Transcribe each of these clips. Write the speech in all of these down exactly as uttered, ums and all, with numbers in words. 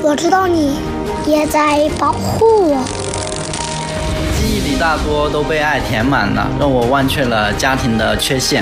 我知道你也在保护我。 记忆里大多都被爱填满了，让我忘却了家庭的缺陷。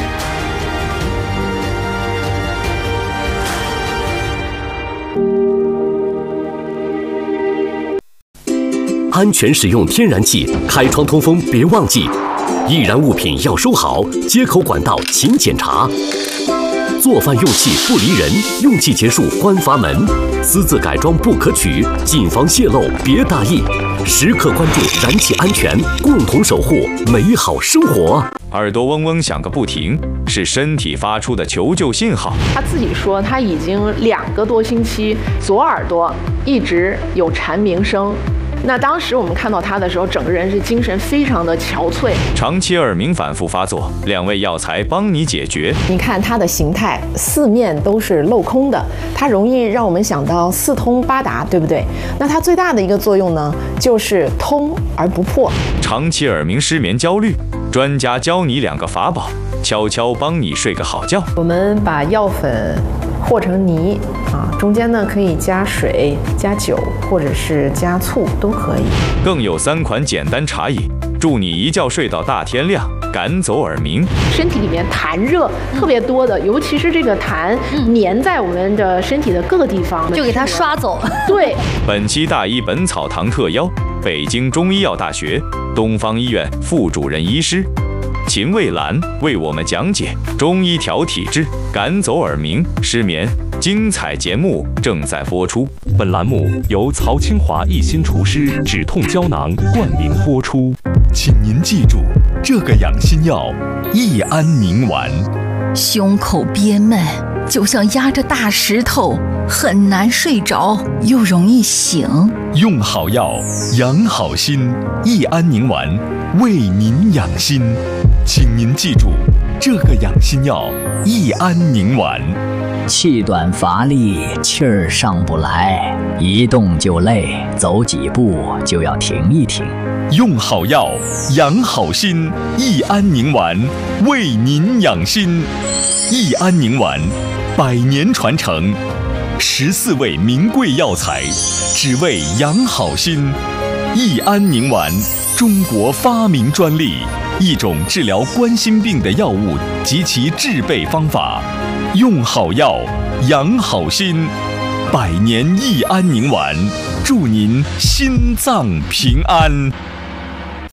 安全使用天然气，开窗通风别忘记。易燃物品要收好，接口管道勤检查。做饭用气不离人，用气结束关阀门。私自改装不可取，谨防泄漏别大意。时刻关注燃气安全，共同守护美好生活。 耳朵嗡嗡响个不停，是身体发出的求救信号。 他自己说，他已经两个多星期，左耳朵一直有蝉鸣声。那当时我们看到他的时候，整个人是精神非常的憔悴。 长期耳鸣反复发作，两味药材帮你解决。 你看它的形态，四面都是镂空的，它容易让我们想到四通八达，对不对？那它最大的一个作用呢，就是通而不破。 长期耳鸣、失眠、焦虑，专家教你两个法宝，悄悄帮你睡个好觉。 我们把药粉和成泥啊，中间呢可以加水、加酒或者是加醋都可以。 更有三款简单茶饮，助你一觉睡到大天亮，赶走耳鸣。 身体里面痰热特别多的，尤其是这个痰粘在我们的身体的各个地方， 就给它刷走。 对， 本期大医本草堂特邀北京中医药大学东方医院副主任医师秦蔚兰为我们讲解中医调体质，赶走耳鸣、失眠。精彩节目正在播出。 本栏目由曹清华一心除湿止痛胶囊冠名播出。 请您记住，这个养心药益安宁丸。 胸口憋闷，就像压着大石头，很难睡着，又容易醒。 用好药，养好心，益安宁丸为您养心。请您记住，这个养心药益安宁丸。 气短乏力，气儿上不来，一动就累，走几步就要停一停。 用好药，养好心，益安宁丸为您养心。益安宁丸，百年传承，十四味名贵药材，只为养好心。益安宁丸，中国发明专利，一种治疗冠心病的药物及其制备方法。用好药，养好心，百年益安宁丸，祝您心脏平安。